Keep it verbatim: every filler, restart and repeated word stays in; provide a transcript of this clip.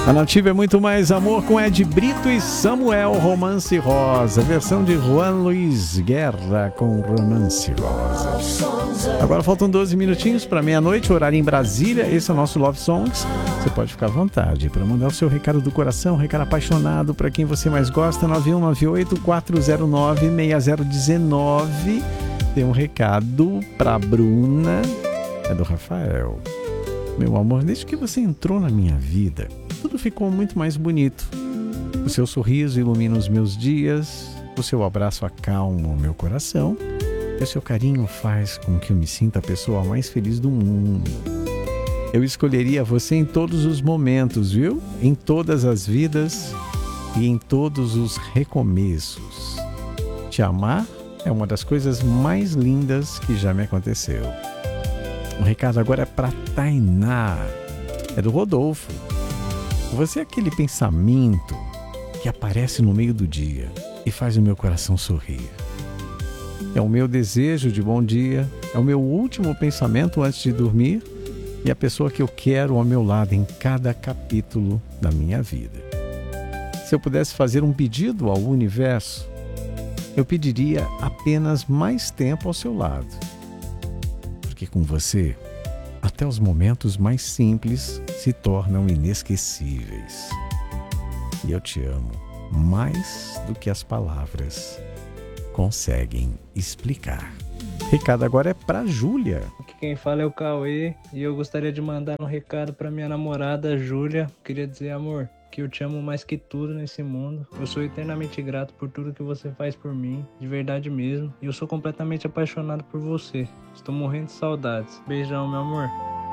A Nativa é muito mais amor com Ed Brito e Samuel, Romance Rosa. Versão de Juan Luiz Guerra com Romance Rosa. Agora faltam doze minutinhos para meia-noite, horário em Brasília. Esse é o nosso Love Songs. Você pode ficar à vontade para mandar o seu recado do coração, recado apaixonado para quem você mais gosta. nove um nove oito, quatro zero nove, seis zero um nove. Tem um recado para Bruna. É do Rafael. Meu amor, desde que você entrou na minha vida, tudo ficou muito mais bonito. O seu sorriso ilumina os meus dias, o seu abraço acalma o meu coração e o seu carinho faz com que eu me sinta a pessoa mais feliz do mundo. Eu escolheria você em todos os momentos, viu? Em todas as vidas e em todos os recomeços. Te amar é uma das coisas mais lindas que já me aconteceu. O recado agora é para Tainá. É do Rodolfo. Você é aquele pensamento que aparece no meio do dia e faz o meu coração sorrir. É o meu desejo de bom dia, é o meu último pensamento antes de dormir e a pessoa que eu quero ao meu lado em cada capítulo da minha vida. Se eu pudesse fazer um pedido ao universo, eu pediria apenas mais tempo ao seu lado. Porque com você, até os momentos mais simples se tornam inesquecíveis. E eu te amo mais do que as palavras conseguem explicar. Recado agora é pra Júlia. Aqui quem fala é o Cauê e eu gostaria de mandar um recado pra minha namorada Júlia. Queria dizer, amor, que eu te amo mais que tudo nesse mundo. Eu sou eternamente grato por tudo que você faz por mim, de verdade mesmo. E eu sou completamente apaixonado por você. Estou morrendo de saudades. Beijão, meu amor.